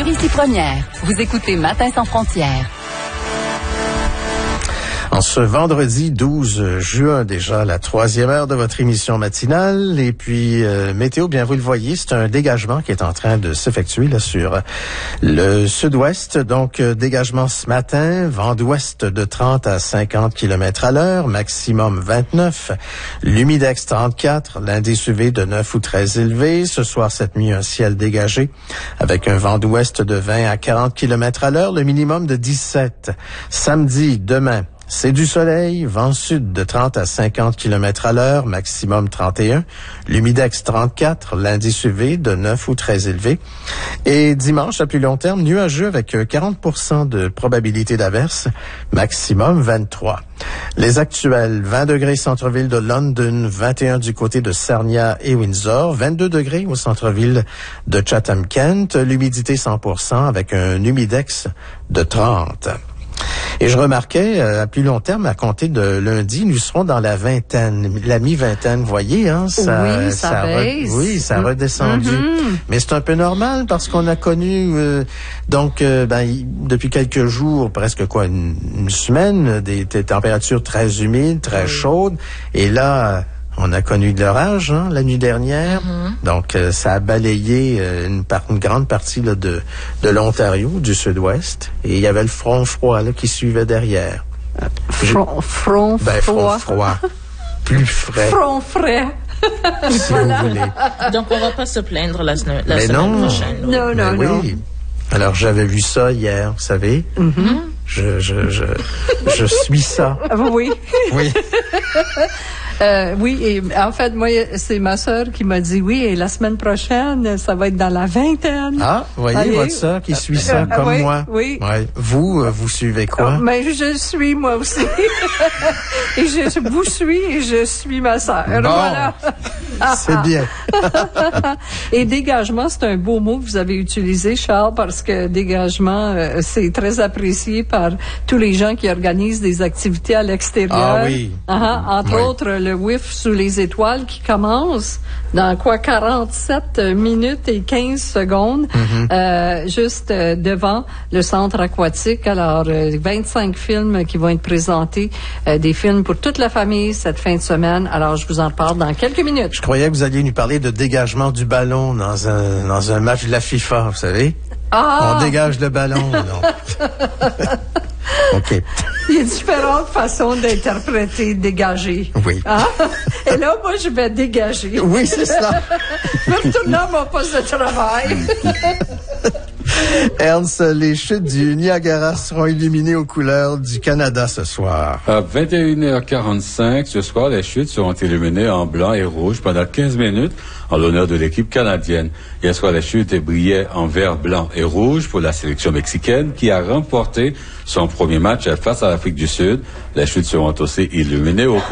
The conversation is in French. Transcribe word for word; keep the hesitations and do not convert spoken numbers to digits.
ici Première. Vous écoutez Matin sans frontières. En ce vendredi douze juin, déjà la troisième heure de votre émission matinale. Et puis, euh, météo, bien vous le voyez, c'est un dégagement qui est en train de s'effectuer là sur le sud-ouest. Donc, euh, dégagement ce matin, vent d'ouest de trente à cinquante kilomètres à l'heure, maximum vingt-neuf. L'humidex trente-quatre, l'indice U V de neuf ou très élevé. Ce soir, cette nuit, un ciel dégagé avec un vent d'ouest de vingt à quarante kilomètres à l'heure, le minimum de dix-sept. Samedi, demain, c'est du soleil, vent sud de trente à cinquante kilomètres à l'heure, maximum trente et un. L'humidex trente-quatre, l'indice U V de neuf ou très élevé. Et dimanche, à plus long terme, nuageux avec quarante pour cent de probabilité d'averse, maximum vingt-trois. Les actuels, vingt degrés centre-ville de London, vingt et un du côté de Sarnia et Windsor, vingt-deux degrés au centre-ville de Chatham-Kent, l'humidité cent pour cent avec un humidex de trente. Et je remarquais, euh, à plus long terme, à compter de lundi, nous serons dans la vingtaine, la mi-vingtaine, voyez, hein, ça, oui, ça, ça baisse. Re, oui, ça a redescendu. Mm-hmm. Mais c'est un peu normal parce qu'on a connu, euh, donc, euh, ben, depuis quelques jours, presque quoi, une, une semaine, des, des températures très humides, très chaudes, et là, on a connu de l'orage hein, la nuit dernière, mm-hmm. donc euh, ça a balayé euh, une, par, une grande partie là, de, de l'Ontario, du sud-ouest, et il y avait le front froid là, qui suivait derrière. Front, front ben, froid. Front froid, plus frais. Front frais. Si voilà. vous voulez. Donc on va pas se plaindre la, la Mais semaine non. prochaine. Non, non, Mais non. oui. Alors j'avais vu ça hier, vous savez. Mm-hmm. Je, je, je, je suis ça. Oui. Oui. Euh, oui, et en fait, moi, c'est ma sœur qui m'a dit oui, et la semaine prochaine, ça va être dans la vingtaine. Ah, voyez, Allez. votre sœur qui suit ça Euh, comme oui, moi. Oui. Ouais. Vous, euh, vous suivez quoi? Oh, mais je suis moi aussi. Et je vous suis et je suis ma sœur. Bon. Voilà. C'est bien. Et dégagement, c'est un beau mot que vous avez utilisé, Charles, parce que dégagement, euh, c'est très apprécié par tous les gens qui organisent des activités à l'extérieur. Ah oui. Uh-huh. Entre oui. autres, le W I F sous les étoiles qui commence dans quoi quarante-sept minutes et quinze secondes, Mm-hmm. euh, juste euh, devant le centre aquatique. Alors, euh, vingt-cinq films qui vont être présentés, euh, des films pour toute la famille cette fin de semaine. Alors, je vous en reparle dans quelques minutes. Je croyais que vous alliez nous parler de dégagement du ballon dans un, dans un match de la FIFA, vous savez. Ah! On dégage le ballon, non? OK. Il y a différentes façons d'interpréter dégager. Oui. Hein? Et là, moi, je vais dégager. Oui, c'est ça. Je vais retourner à mon poste de travail. Ernst, les chutes du Niagara seront illuminées aux couleurs du Canada ce soir. À vingt et une heures quarante-cinq, ce soir, les chutes seront illuminées en blanc et rouge pendant quinze minutes en l'honneur de l'équipe canadienne. Hier soir, les chutes brillaient en vert, blanc et rouge pour la sélection mexicaine qui a remporté son premier match face à l'Afrique du Sud. Les chutes seront aussi illuminées au